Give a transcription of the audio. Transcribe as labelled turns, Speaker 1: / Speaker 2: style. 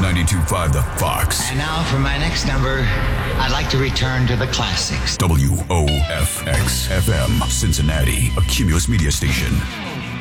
Speaker 1: 92.5 The Fox.
Speaker 2: And now for my next number, I'd like to return to the classics.
Speaker 1: WOFX FM, Cincinnati, a Cumulus media station.